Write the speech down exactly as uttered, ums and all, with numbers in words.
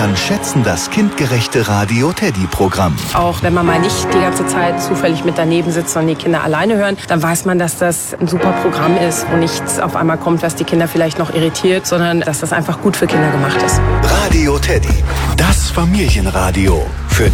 Eltern schätzen das kindgerechte Radio Teddy Programm. Auch wenn man mal nicht die ganze Zeit zufällig mit daneben sitzt und die Kinder alleine hören, dann weiß man, dass das ein super Programm ist, wo nichts auf einmal kommt, was die Kinder vielleicht noch irritiert, sondern dass das einfach gut für Kinder gemacht ist. Radio Teddy, das Familienradio.